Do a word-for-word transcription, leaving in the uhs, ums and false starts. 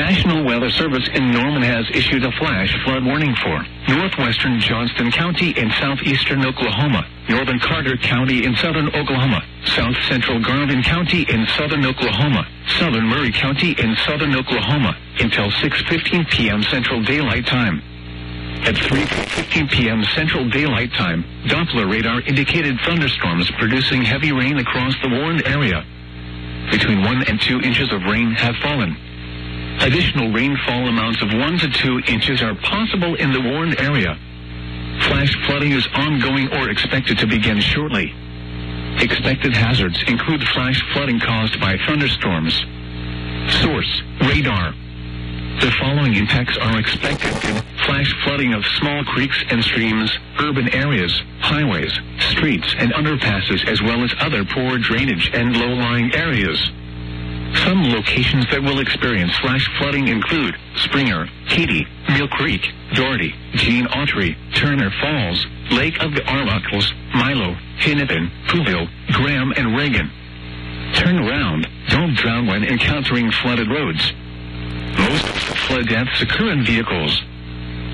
National Weather Service in Norman has issued a flash flood warning for northwestern Johnston County in southeastern Oklahoma, northern Carter County in southern Oklahoma, south central Garvin County in southern Oklahoma, southern Murray County in southern Oklahoma, until six fifteen p.m. Central Daylight Time. At three fifteen p.m. Central Daylight Time, Doppler radar indicated thunderstorms producing heavy rain across the warned area. Between one and two inches of rain have fallen. Additional rainfall amounts of one to two inches are possible in the warned area. Flash flooding is ongoing or expected to begin shortly. Expected hazards include flash flooding caused by thunderstorms. Source: radar. The following impacts are expected: flash flooding of small creeks and streams, urban areas, highways, streets, and underpasses, as well as other poor drainage and low-lying areas. Some locations that will experience flash flooding include Springer, Katy, Mill Creek, Doherty, Gene Autry, Turner Falls, Lake of the Arbuckles, Milo, Hennepin, Pooville, Graham, and Reagan. Turn around. Don't drown when encountering flooded roads. Most flood deaths occur in vehicles.